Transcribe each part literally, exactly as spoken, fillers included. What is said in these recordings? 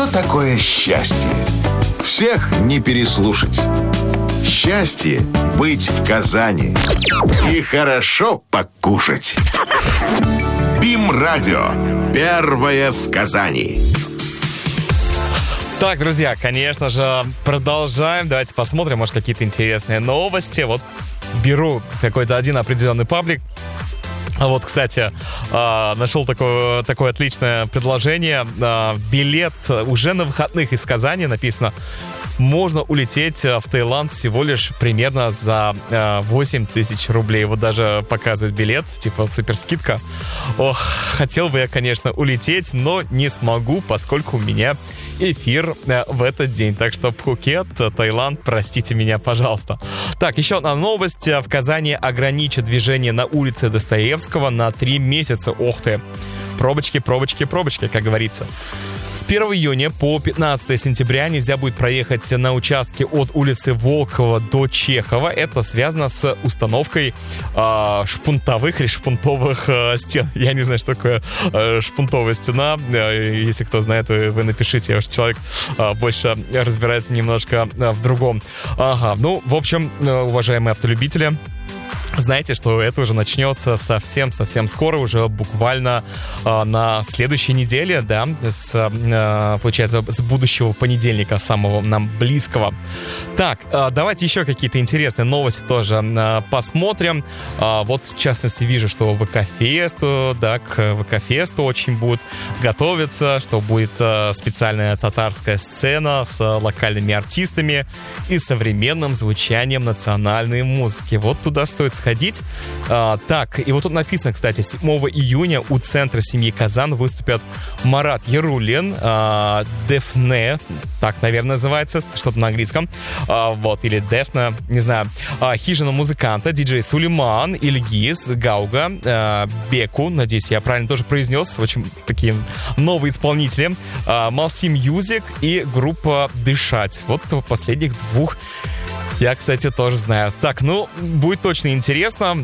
Что такое счастье? Всех не переслушать. Счастье — быть в Казани и хорошо покушать. БИМ-радио. Первое в Казани. Так, друзья, конечно же, продолжаем. Давайте посмотрим, может, какие-то интересные новости. Вот беру какой-то один определенный паблик. А вот, кстати, нашел такое, такое отличное предложение. Билет уже на выходных из Казани, написано, можно улететь в Таиланд всего лишь примерно за восемь тысяч рублей. Вот даже показывает билет, типа суперскидка. Ох, хотел бы я, конечно, улететь, но не смогу, поскольку у меня эфир в этот день. Так что Пхукет, Таиланд, простите меня, пожалуйста. Так, еще одна новость. В Казани ограничат движение на улице Достоевского на три месяца. Ох ты! Пробочки, пробочки, пробочки, как говорится. С первого июня по пятнадцатое сентября нельзя будет проехать на участке от улицы Волкова до Чехова. Это связано с установкой э, шпунтовых или шпунтовых э, стен. Я не знаю, что такое э, шпунтовая стена. Э, если кто знает, вы напишите. Я уж человек э, больше разбирается немножко э, в другом. Ага, ну, в общем, э, уважаемые автолюбители, знаете, что это уже начнется совсем-совсем скоро, уже буквально э, на следующей неделе, да, с, э, получается, с будущего понедельника, самого нам близкого. Так, э, давайте еще какие-то интересные новости тоже э, посмотрим. Э, вот, в частности, вижу, что ВК-фест, да, к ВК-фесту очень будут готовиться, что будет э, специальная татарская сцена с э, локальными артистами и современным звучанием национальной музыки. Вот туда стоит сходить. А, так, и вот тут написано, кстати, седьмого июня у Центра семьи Казан выступят Марат Ярулин, а, Дефне, так, наверное, называется, что-то на английском, а, вот, или Дефне, не знаю, а, Хижина музыканта, диджей Сулейман, Ильгиз, Гауга, а, Беку, надеюсь, я правильно тоже произнес, очень такие новые исполнители, а, Малси Мьюзик и группа Дышать. Вот последних двух я, кстати, тоже знаю. Так, ну, будет точно интересно.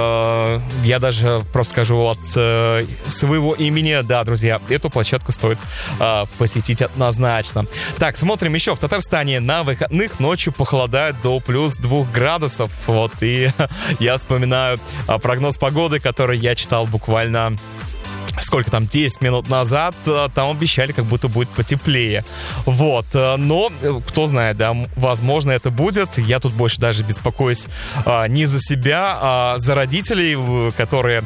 Да, я даже просто скажу от э, своего имени. Да, друзья, эту площадку стоит э, посетить однозначно. Так, смотрим еще. В Татарстане на выходных ночью похолодает до плюс двух градусов. Вот, и я вспоминаю э, прогноз погоды, который я читал буквально... сколько там, десять минут назад, там обещали, как будто будет потеплее. Вот, но, кто знает, да, возможно, это будет. Я тут больше даже беспокоюсь а, не за себя, а за родителей, которые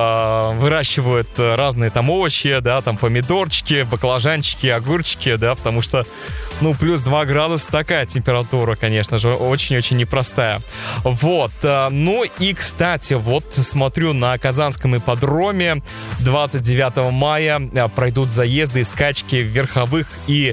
а, выращивают разные там овощи, да, там помидорчики, баклажанчики, огурчики, да, потому что, ну, плюс два градуса, такая температура, конечно же, очень-очень непростая. Вот, ну и, кстати, вот смотрю на Казанском ипподроме двадцать девятого мая пройдут заезды и скачки верховых и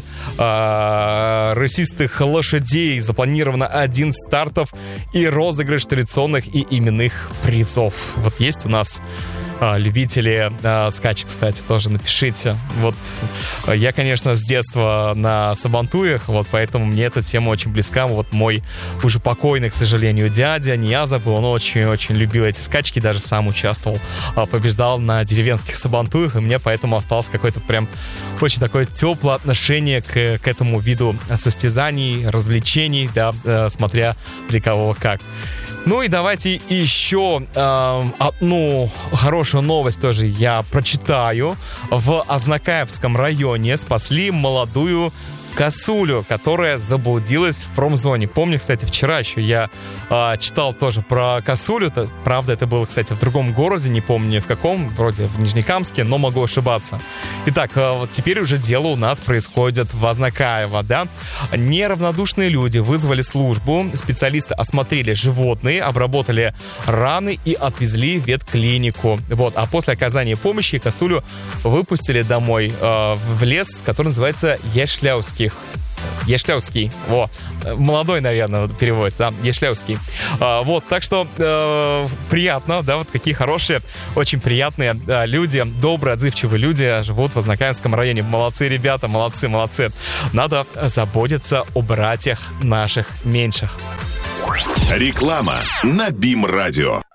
э, рысистых лошадей. Запланировано один стартов и розыгрыш традиционных и именных призов. Вот есть у нас а, любители а, скачек, кстати, тоже напишите. Вот я, конечно, с детства на сабантуях, вот поэтому мне эта тема очень близка. Вот мой уже покойный, к сожалению, дядя Нияза был, он очень-очень любил эти скачки, даже сам участвовал, а, побеждал на деревенских сабантуях, и мне поэтому осталось какое-то прям очень такое теплое отношение к, к этому виду состязаний, развлечений, да, э, смотря для кого как. Ну и давайте еще э, одну хорошую новость тоже я прочитаю. В Азнакаевском районе спасли молодую косулю, которая заблудилась в промзоне. Помню, кстати, вчера еще я э, читал тоже про косулю. -то, правда, это было, кстати, в другом городе, не помню в каком, вроде в Нижнекамске, но могу ошибаться. Итак, э, вот теперь уже дело у нас происходит в Азнакаево, да. Неравнодушные люди вызвали службу, специалисты осмотрели животные, обработали раны и отвезли в ветклинику. Вот, а после оказания помощи косулю выпустили домой э, в лес, который называется Ешляуский. Ешляуский, во, молодой, наверное, переводится, да? Ешляуский. А, вот, так что э, приятно, да, вот какие хорошие, очень приятные э, люди, добрые, отзывчивые люди живут в Азнакаевском районе. Молодцы, ребята, молодцы, молодцы. Надо заботиться о братьях наших меньших. Реклама на БИМ-радио.